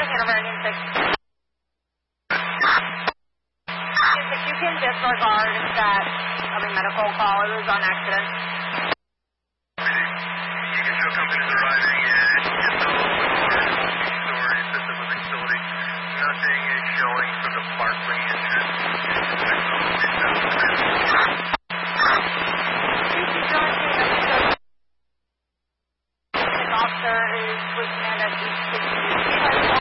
Hanover Indian 6. If you can disregard that medical call, it was on accident. You can show companies arriving at multi-story assisted living facility. Nothing is showing from the Barclay entrance. Officer is with command at 860.